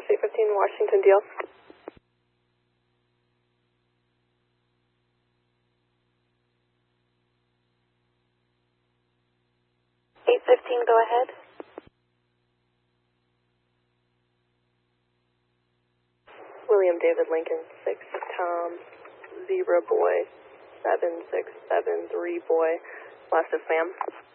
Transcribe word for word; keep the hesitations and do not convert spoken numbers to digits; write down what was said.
eight fifteen Washington, deal. eight fifteen, go ahead. William David Lincoln, six Tom, zero boy, seven six seven three boy, last is Sam.